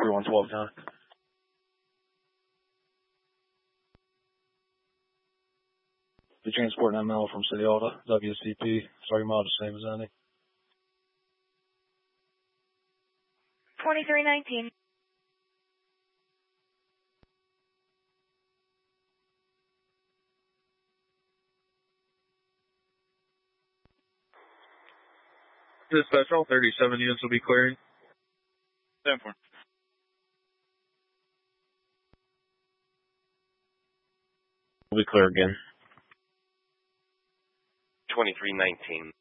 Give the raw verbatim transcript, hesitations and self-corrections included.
three one twelve nine. You're transporting M L from City Hall to W C P. Sorry, mod the same as any. twenty-three nineteen. Dispatch, all thirty-seven units will be clearing. ten four. We'll be clear again. twenty-three nineteen.